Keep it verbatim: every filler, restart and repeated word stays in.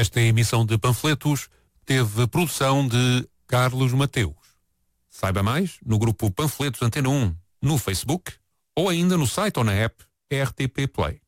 Esta emissão de panfletos teve produção de Carlos Mateus. Saiba mais no grupo Panfletos Antena um, no Facebook ou ainda no site ou na app R T P Play.